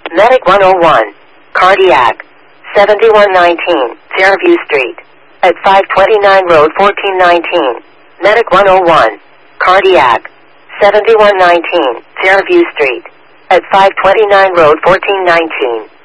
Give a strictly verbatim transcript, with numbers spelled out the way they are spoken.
Medic one oh one, Cardiac, seventy-one nineteen, Fairview Street. At five twenty-nine Road fourteen nineteen. Medic one oh one, Cardiac, seventy-one nineteen, Fairview Street. At five twenty-nine Road fourteen nineteen.